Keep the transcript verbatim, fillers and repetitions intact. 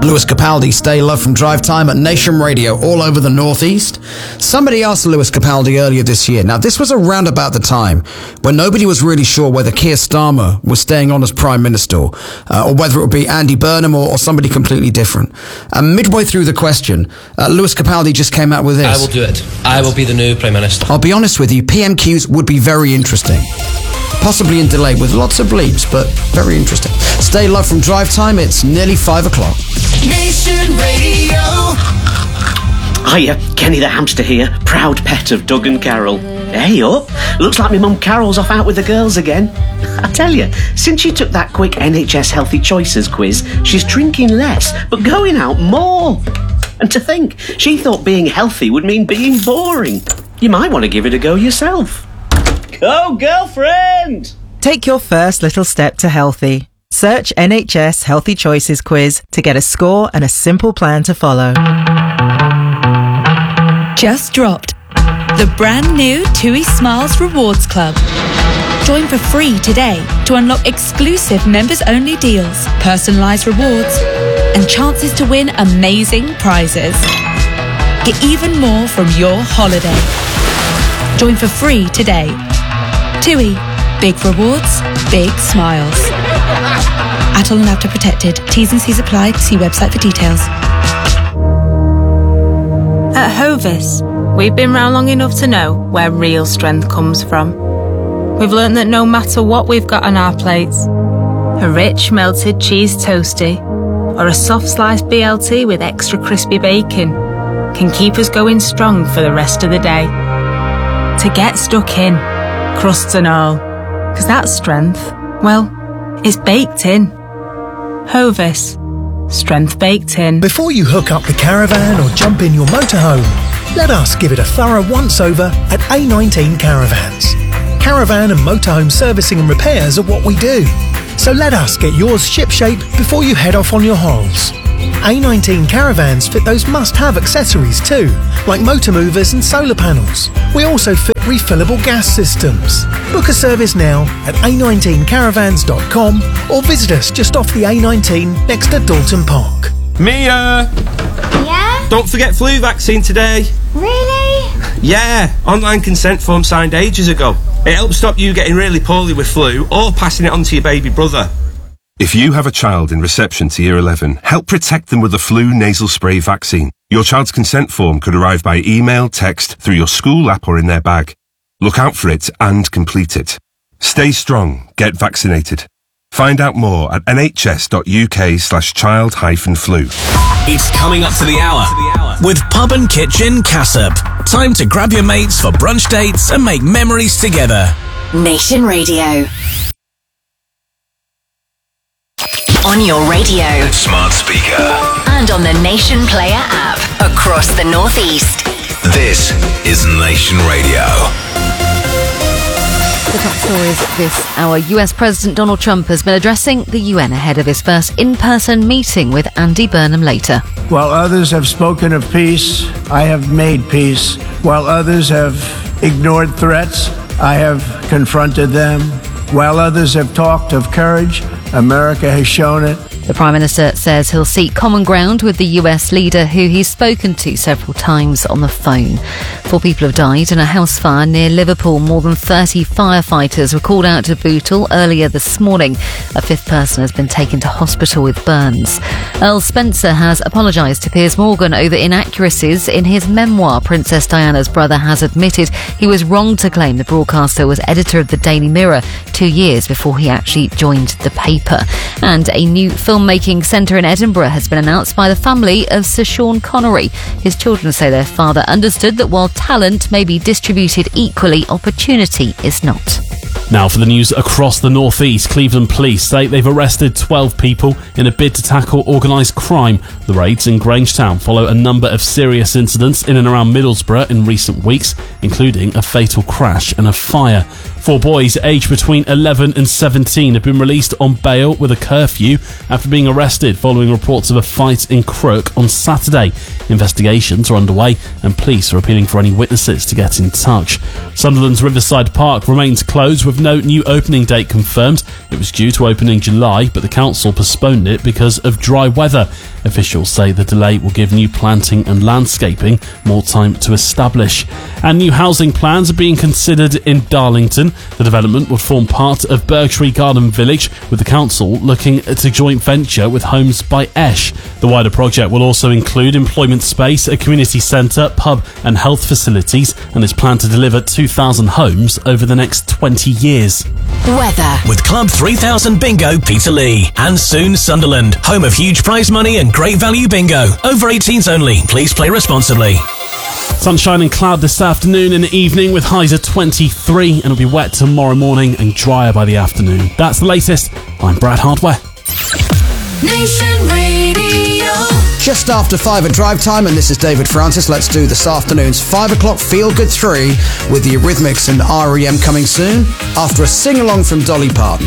Lewis Capaldi, Stay Love from Drive Time at Nation Radio all over the Northeast. Somebody asked Lewis Capaldi earlier this year. Now, this was around about the time when nobody was really sure whether Keir Starmer was staying on as Prime Minister uh, or whether it would be Andy Burnham or, or somebody completely different. And midway through the question, uh, Lewis Capaldi just came out with this. I will do it. I will be the new Prime Minister. I'll be honest with you, P M Qs would be very interesting. Possibly in delay with lots of bleeps, but very interesting. Stay Love from Drive Time. It's nearly five o'clock. Nation Radio. Hiya, Kenny the hamster here, proud pet of Doug and Carol. Hey up, looks like my mum Carol's off out with the girls again. I tell you, since she took that quick N H S Healthy Choices quiz, she's drinking less, but going out more. And to think, she thought being healthy would mean being boring. You might want to give it a go yourself. Go, girlfriend! Take your first little step to healthy. Search N H S Healthy Choices quiz to get a score and a simple plan to follow. Just dropped. The brand new TUI Smiles Rewards Club. Join for free today to unlock exclusive members-only deals, personalised rewards, and chances to win amazing prizes. Get even more from your holiday. Join for free today. TUI. Big rewards, big smiles. Atoll and Avta protected. T's and C's apply. See website for details. At Hovis, we've been round long enough to know where real strength comes from. We've learnt that no matter what we've got on our plates, a rich melted cheese toastie or a soft sliced B L T with extra crispy bacon can keep us going strong for the rest of the day. To get stuck in, crusts and all, because that strength, well, it's baked in. Hovis. Strength baked in. Before you hook up the caravan or jump in your motorhome, let us give it a thorough once-over at A nineteen Caravans. Caravan and motorhome servicing and repairs are what we do. So let us get yours shipshape before you head off on your holes. A nineteen Caravans fit those must-have accessories too, like motor movers and solar panels. We also fit refillable gas systems. Book a service now at a nineteen caravans dot com or visit us just off the A nineteen next to Dalton Park. Mia! Yeah? Don't forget flu vaccine today. Really? Yeah, online consent form signed ages ago. It helps stop you getting really poorly with flu or passing it on to your baby brother. If you have a child in reception to year eleven, help protect them with the flu nasal spray vaccine. Your child's consent form could arrive by email, text, through your school app or in their bag. Look out for it and complete it. Stay strong. Get vaccinated. Find out more at nhs.uk slash child hyphen flu. It's coming up to the hour with Pub and Kitchen Cassop. Time to grab your mates for brunch dates and make memories together. Nation Radio. On your radio, smart speaker, and on the Nation Player app across the Northeast. This is Nation Radio. The top stories this hour. U S President Donald Trump has been addressing the U N ahead of his first in-person meeting with Andy Burnham later. While others have spoken of peace, I have made peace. While others have ignored threats, I have confronted them. While others have talked of courage, America has shown it. The Prime Minister says he'll seek common ground with the U S leader, who he's spoken to several times on the phone. Four people have died in a house fire near Liverpool. More than thirty firefighters were called out to Bootle earlier this morning. A fifth person has been taken to hospital with burns. Earl Spencer has apologised to Piers Morgan over inaccuracies in his memoir. Princess Diana's brother has admitted he was wrong to claim the broadcaster was editor of the Daily Mirror two years before he actually joined the paper. And a new filmmaking centre in Edinburgh has been announced by the family of Sir Sean Connery. His children say their father understood that while talent may be distributed equally, opportunity is not. Now for the news across the northeast. Cleveland police say they've arrested twelve people in a bid to tackle organised crime. The raids in Grangetown follow a number of serious incidents in and around Middlesbrough in recent weeks, including a fatal crash and a fire. Four boys aged between eleven and seventeen have been released on bail with a curfew after being arrested following reports of a fight in Crook on Saturday. Investigations are underway and police are appealing for any witnesses to get in touch. Sunderland's Riverside Park remains closed with no new opening date confirmed. It was due to open in July, but the council postponed it because of dry weather. Officials say the delay will give new planting and landscaping more time to establish. And new housing plans are being considered in Darlington. The development would form part of Berkshire Garden Village, with the council looking at a joint venture with Homes by Esh. The wider project will also include employment space, a community centre, pub and health facilities, and is planned to deliver two thousand homes over the next twenty years. Weather. With Club three thousand Bingo Peterlee. And soon Sunderland, home of huge prize money and great value bingo. Over eighteens only. Please play responsibly. Sunshine and cloud this afternoon and evening with highs of twenty-three, and it'll be wet tomorrow morning and drier by the afternoon. That's the latest. I'm Brad Hardware. Nation Radio. Just after five at drive time, and this is David Francis. Let's do this afternoon's five o'clock Feel Good three with the Eurythmics and R E M coming soon after a sing-along from Dolly Parton.